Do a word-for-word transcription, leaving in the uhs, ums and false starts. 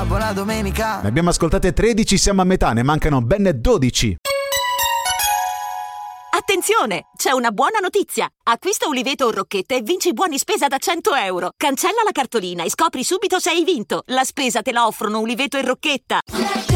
la buona domenica. Ne abbiamo ascoltate tredici, siamo a metà, ne mancano ben dodici. Attenzione! C'è una buona notizia! Acquista Uliveto o Rocchette e vinci buoni spesa da cento euro. Cancella la cartolina e scopri subito se hai vinto. La spesa te la offrono Uliveto e Rocchetta.